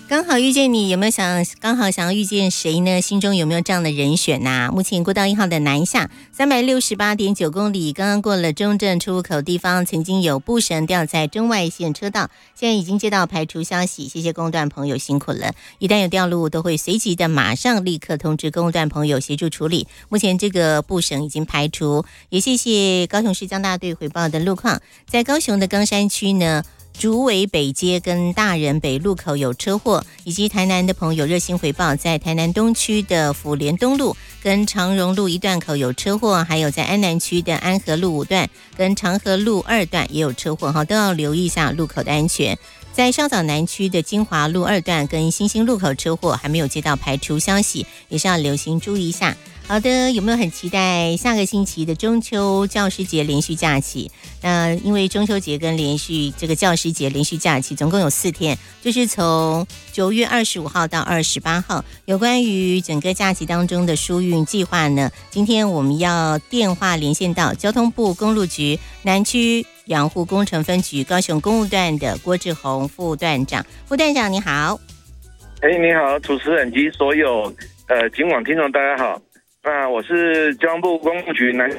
刚好遇见你，有没有刚好想要遇见谁呢？心中有没有这样的人选啊？目前国道1号的南下368.9公里，刚刚过了中正出入口地方，曾经有布绳掉在中外线车道，现在已经接到排除消息，谢谢公路段朋友辛苦了。一旦有掉路，都会随即的马上立刻通知公路段朋友协助处理。目前这个布绳已经排除，也谢谢高雄市交大队回报的路况，在高雄的冈山区呢。竹围北街跟大人北路口有车祸，以及台南的朋友热心回报，在台南东区的府联东路跟长荣路一段口有车祸，还有在安南区的安和路5段跟长和路2段也有车祸，都要留意一下路口的安全。在稍早南区的金华路2段跟新兴路口车祸还没有接到排除消息，也是要留心注意一下。好的，有没有很期待下个星期的中秋教师节连续假期？那因为中秋节跟这个教师节连续假期总共有4天，就是从9月25号到28号。有关于整个假期当中的疏运计划呢，今天我们要电话连线到交通部公路局南区养护工程分局高雄公路段的郭志宏副段长。副段长你好。 你好，主持人及所有警广听众大家好。那我是交通部公路局南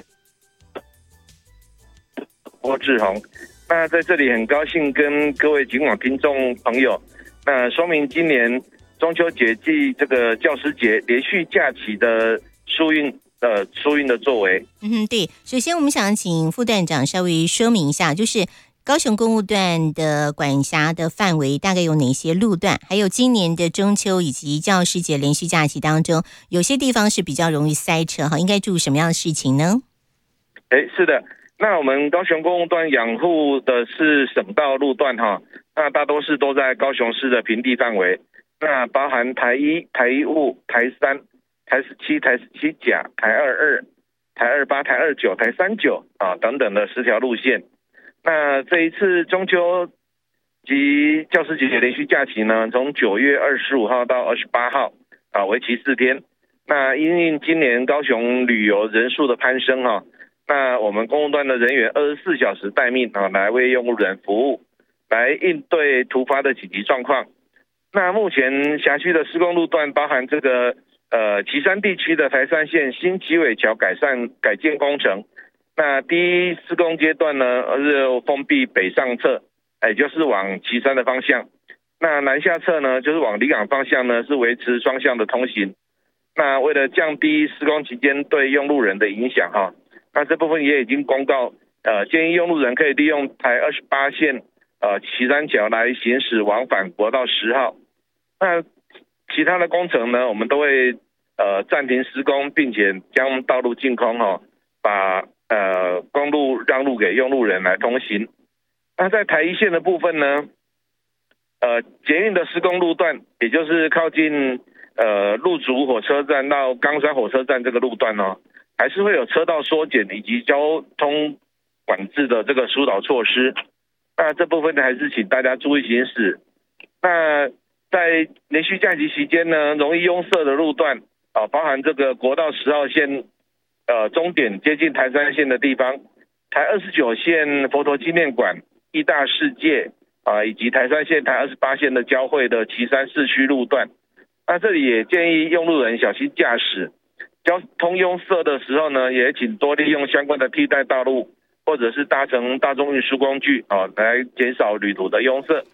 郭志宏。那在这里很高兴跟各位警广听众朋友说明今年中秋节暨这个教师节连续假期的疏运的作为。 对，首先我们想请副段长稍微说明一下，就是高雄公路段的管辖的范围大概有哪些路段，还有今年的中秋以及教师节连续假期当中，有些地方是比较容易塞车，应该注意什么样的事情呢？ 是的，那我们高雄公路段养护的是省道路段那大多都在高雄市的平地范围，那包含台1、台15、台3、台17、台17甲、台22、台28、台29、台39等等的10条路线。那这一次中秋及教师节连续假期呢，从9月25号到28号为期4天。那因应今年高雄旅游人数的攀升那我们公路段的人员24小时待命来为用路人服务，来应对突发的紧急状况。那目前辖区的施工路段包含这个旗山地区的台三线新旗尾桥改建工程。那第一施工阶段呢是封闭北上侧，也就是往旗山的方向。那南下侧呢就是往离港方向呢是维持双向的通行。那为了降低施工期间对用路人的影响那这部分也已经公告，建议用路人可以利用台28线旗山桥来行驶往返国道10号。那其他的工程呢，我们都会暂停施工，并且将道路净空把公路让路给用路人来通行。那在台1线的部分呢，捷运的施工路段，也就是靠近路竹火车站到冈山火车站这个路段还是会有车道缩减以及交通管制的这个疏导措施。那这部分呢，还是请大家注意行驶。那在连续假期期间呢，容易拥塞的路段包含这个国道10号线终点接近台3线的地方，台29线佛陀纪念馆、义大世界以及台3线、台28线的交汇的旗山市区路段。那这里也建议用路人小心驾驶，交通拥塞的时候呢，也请多利用相关的替代道路，或者是搭乘大众运输工具来减少旅途的拥塞。